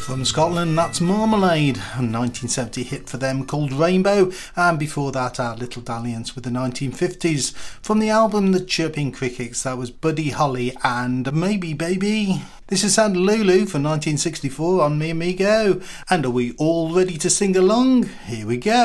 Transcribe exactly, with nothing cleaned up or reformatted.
From Scotland, that's Marmalade, a nineteen seventy hit for them called Rainbow, and before that our little dalliance with the nineteen fifties. From the album The Chirping Crickets, that was Buddy Holly and Maybe Baby. This is Santa Lulu for nineteen sixty-four on Me Amigo, and are we all ready to sing along? Here we go.